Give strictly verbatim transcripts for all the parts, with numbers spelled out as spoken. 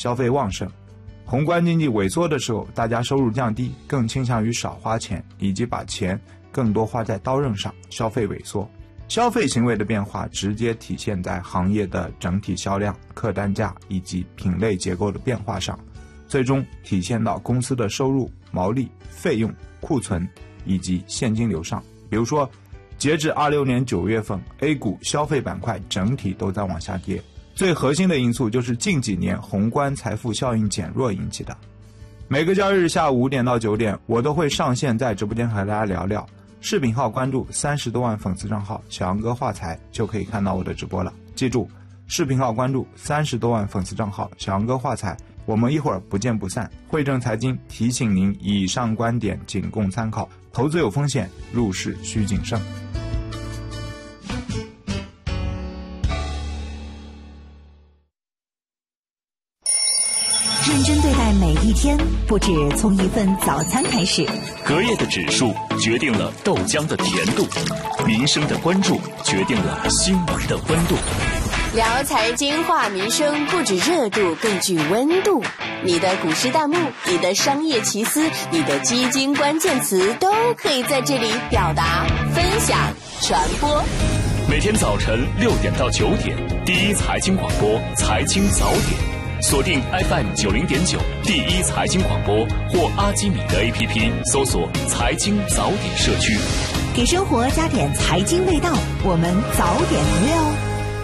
消费旺盛。宏观经济萎缩的时候，大家收入降低，更倾向于少花钱，以及把钱更多花在刀刃上，消费萎缩。消费行为的变化直接体现在行业的整体销量、客单价以及品类结构的变化上，最终体现到公司的收入、毛利、费用、库存以及现金流上。比如说，截至二六年九月份 A 股消费板块整体都在往下跌，最核心的因素就是近几年宏观财富效应减弱引起的。每个交易日下午五点到九点，我都会上线在直播间和大家聊聊，视频号关注三十多万粉丝账号小杨哥话财就可以看到我的直播了。记住，视频号关注三十多万粉丝账号小杨哥话财，我们一会儿不见不散。汇正财经提醒您，以上观点仅供参考，投资有风险，入市需谨慎。 认真对待每一天，不止从一份早餐开始。 隔夜的指数决定了豆浆的甜度，民生的关注决定了新闻的温度。 聊财经话民生，不止热度，更具温度。你的股市弹幕，你的商业奇思，你的基金关键词，都可以在这里表达、分享、传播。 每天早晨六点到九点，第一财经广播财经早点。锁定 F M 九零点九第一财经广播或阿基米德 A P P 搜索财经早点社区， 给生活加点财经味道，我们早点约哦。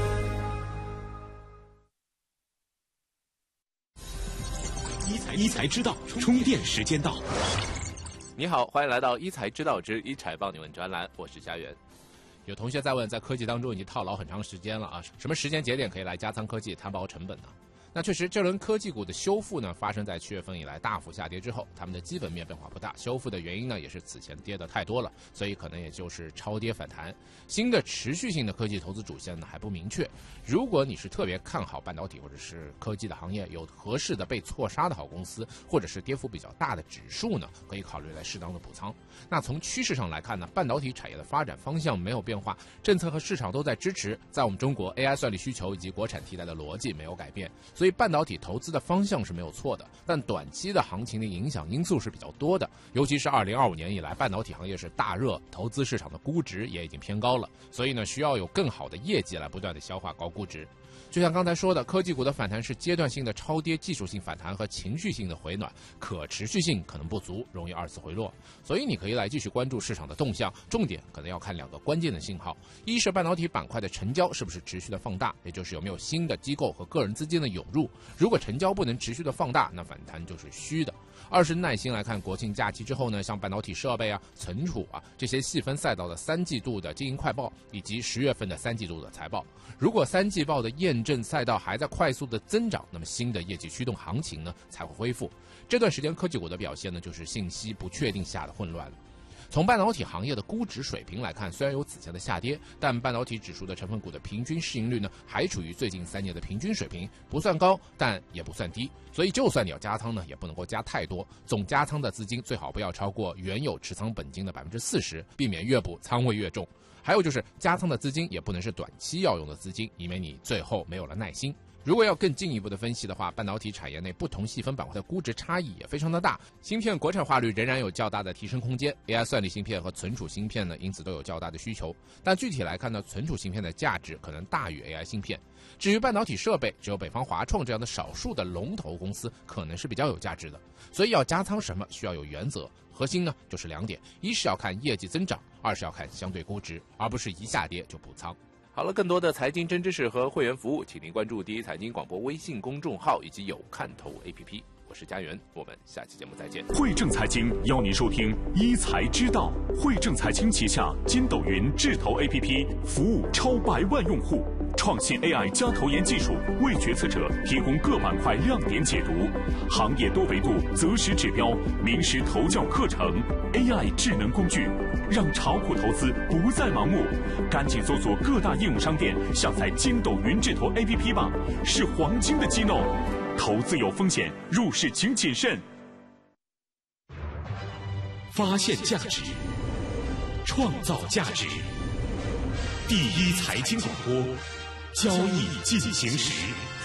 一财一财之道，充电时间到。 你好，欢迎来到一财之道之一财帮你问专栏，我是佳媛。 有同学在问，在科技当中已经套牢很长时间了啊，什么时间节点可以来加仓科技摊薄成本呢？那确实，这轮科技股的修复呢，发生在七月份以来大幅下跌之后，它们的基本面变化不大。修复的原因呢，也是此前跌的太多了，所以可能也就是超跌反弹。新的持续性的科技投资主线呢还不明确。如果你是特别看好半导体或者是科技的行业，有合适的被错杀的好公司，或者是跌幅比较大的指数呢，可以考虑来适当的补仓。那从趋势上来看呢，半导体产业的发展方向没有变化，政策和市场都在支持。在我们中国 A I 算力需求以及国产替代的逻辑没有改变。所以半导体投资的方向是没有错的，但短期的行情的影响因素是比较多的，尤其是二零二五年以来，半导体行业是大热，投资市场的估值也已经偏高了，所以呢，需要有更好的业绩来不断的消化高估值。就像刚才说的，科技股的反弹是阶段性的超跌技术性反弹和情绪性的回暖，可持续性可能不足，容易二次回落。所以你可以来继续关注市场的动向，重点可能要看两个关键的信号：一是半导体板块的成交是不是持续的放大，也就是有没有新的机构和个人资金的涌入。如果成交不能持续的放大，那反弹就是虚的。二是耐心来看国庆假期之后呢，像半导体设备啊、存储啊这些细分赛道的三季度的经营快报，以及十月份的三季度的财报。如果三季报的验证赛道还在快速的增长，那么新的业绩驱动行情呢才会恢复。这段时间科技股的表现呢，就是信息不确定下的混乱了。从半导体行业的估值水平来看，虽然有此前的下跌，但半导体指数的成分股的平均市盈率呢，还处于最近三年的平均水平，不算高，但也不算低。所以就算你要加仓呢，也不能够加太多，总加仓的资金最好不要超过原有持仓本金的百分之四十，避免越补仓位越重。还有就是加仓的资金也不能是短期要用的资金，以免你最后没有了耐心。如果要更进一步的分析的话，半导体产业内不同细分板块的估值差异也非常的大，芯片国产化率仍然有较大的提升空间。 A I 算力芯片和存储芯片呢，因此都有较大的需求，但具体来看呢，存储芯片的价值可能大于 A I 芯片。至于半导体设备，只有北方华创这样的少数的龙头公司可能是比较有价值的。所以要加仓什么需要有原则，核心呢就是两点：一是要看业绩增长，二是要看相对估值，而不是一下跌就补仓。 好了，更多的财经真知识和会员服务，请您关注第一财经广播微信公众号以及有看头 A P P。我是佳媛，我们下期节目再见。 汇正财经邀您收听一财之道。汇正财经旗下筋斗云智投 A P P 服务超百万用户，创新 A I 加投研技术，为决策者提供各板块亮点解读，行业多维度择时指标，名师投教课程 ，A I 智能工具，让炒股投资不再盲目。赶紧搜索各大应用商店，下载筋斗云智投 A P P 吧，是黄金的机弄。投资有风险，入市请谨慎。 发现价值，创造价值。第一财经广播，交易进行时。